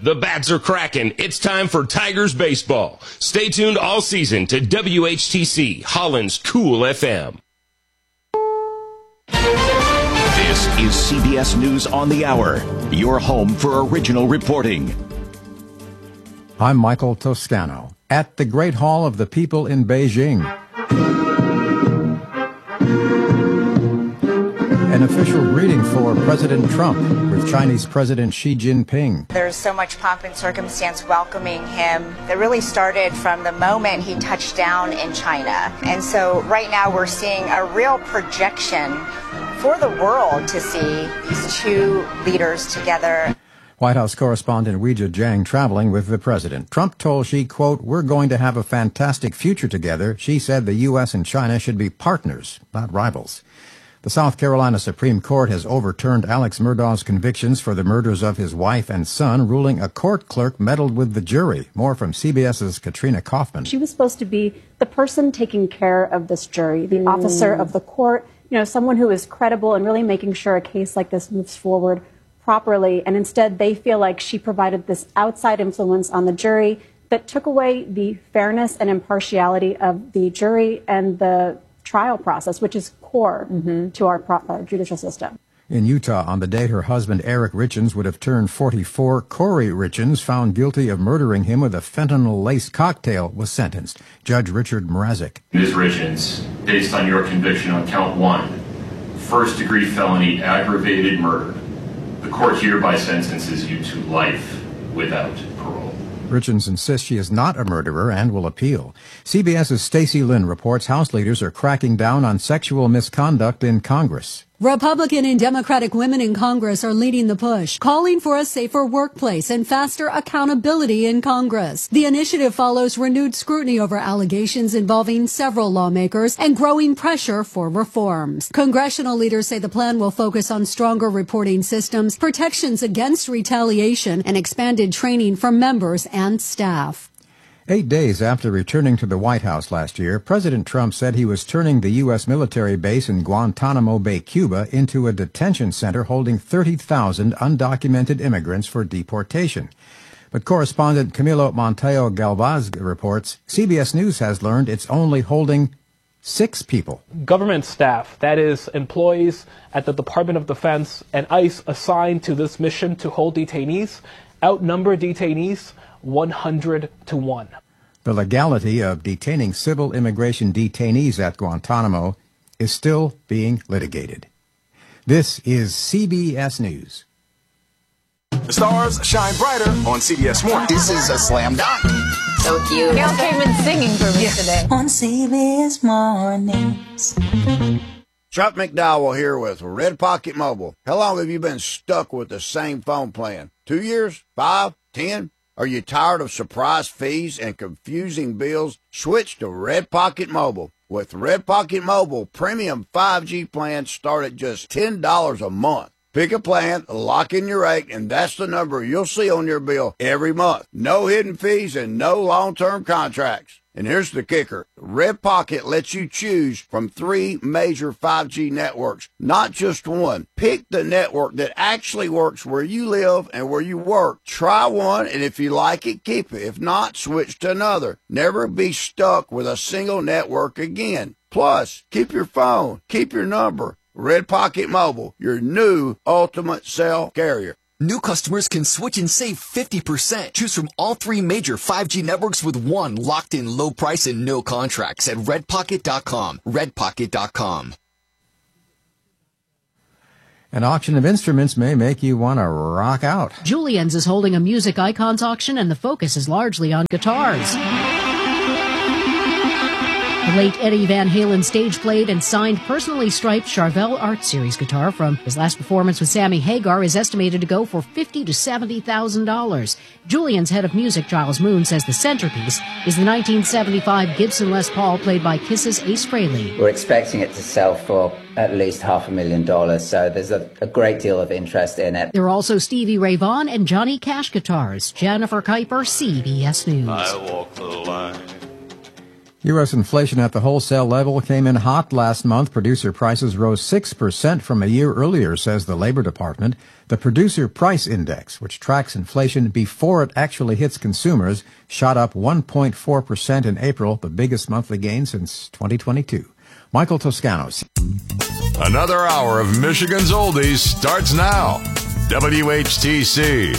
The bats are cracking. It's time for Tigers baseball. Stay tuned all season to WHTC, Holland's Cool FM. This is CBS News on the Hour, your home for original reporting. I'm Michael Toscano at the Great Hall of the People in Beijing. An official greeting for President Trump with Chinese President Xi Jinping. There's so much pomp and circumstance welcoming him that really started from the moment he touched down in China. And so right now we're seeing a real projection for the world to see these two leaders together. White House correspondent Weijia Jiang traveling with the president. Trump told Xi, quote, "We're going to have a fantastic future together." Xi said the U.S. and China should be partners, not rivals. The South Carolina Supreme Court has overturned Alex Murdaugh's convictions for the murders of his wife and son, ruling a court clerk meddled with the jury. More from CBS's Katrina Kaufman. She was supposed to be the person taking care of this jury, the officer of the court, someone who is credible and really making sure a case like this moves forward properly. And instead, they feel like she provided this outside influence on the jury that took away the fairness and impartiality of the jury and the trial process, which is core to our judicial system. In Utah, on the day her husband Eric Richins would have turned 44, Corey Richins, found guilty of murdering him with a fentanyl-laced cocktail, was sentenced. Judge Richard Mrazek. Ms. Richins, based on your conviction on count 1, first-degree felony aggravated murder, the court hereby sentences you to life without parole. Richins insists she is not a murderer and will appeal. CBS's Stacey Lynn reports House leaders are cracking down on sexual misconduct in Congress. Republican and Democratic women in Congress are leading the push, calling for a safer workplace and faster accountability in Congress. The initiative follows renewed scrutiny over allegations involving several lawmakers and growing pressure for reforms. Congressional leaders say the plan will focus on stronger reporting systems, protections against retaliation, and expanded training for members and staff. 8 days after returning to the White House last year, President Trump said he was turning the U.S. military base in Guantanamo Bay, Cuba, into a detention center holding 30,000 undocumented immigrants for deportation. But correspondent Camilo Montayo Galvaz reports CBS News has learned it's only holding 6 people. Government staff, that is, employees at the Department of Defense and ICE assigned to this mission to hold detainees, outnumber detainees 100 to 1. The legality of detaining civil immigration detainees at Guantanamo is still being litigated. This is CBS News. The stars shine brighter on CBS Morning. This is a slam dunk. So cute. Gail came in singing for me today. On CBS Mornings. Chuck McDowell here with Red Pocket Mobile. How long have you been stuck with the same phone plan? 2 years? 5? 10? Are you tired of surprise fees and confusing bills? Switch to Red Pocket Mobile. With Red Pocket Mobile, premium 5G plans start at just $10 a month. Pick a plan, lock in your rate, and that's the number you'll see on your bill every month. No hidden fees and no long-term contracts. And here's the kicker. Red Pocket lets you choose from 3 major 5G networks, not just one. Pick the network that actually works where you live and where you work. Try one, and if you like it, keep it. If not, switch to another. Never be stuck with a single network again. Plus, keep your phone, keep your number. Red Pocket Mobile, your new ultimate cell carrier. New customers can switch and save 50%. Choose from all 3 major 5G networks with one locked-in low price and no contracts at redpocket.com. Redpocket.com. An auction of instruments may make you want to rock out. Julien's is holding a music icons auction, and the focus is largely on guitars. The late Eddie Van Halen stage played and signed personally striped Charvel Art Series guitar from his last performance with Sammy Hagar is estimated to go for $50,000 to $70,000. Julien's head of music, Giles Moon, says the centerpiece is the 1975 Gibson Les Paul played by Kiss's Ace Frehley. We're expecting it to sell for at least $500,000, so there's a great deal of interest in it. There are also Stevie Ray Vaughan and Johnny Cash guitars. Jennifer Kuiper, CBS News. I walk the line. U.S. inflation at the wholesale level came in hot last month. Producer prices rose 6% from a year earlier, says the Labor Department. The Producer Price Index, which tracks inflation before it actually hits consumers, shot up 1.4% in April, the biggest monthly gain since 2022. Michael Toscano. Another hour of Michigan's Oldies starts now. WHTC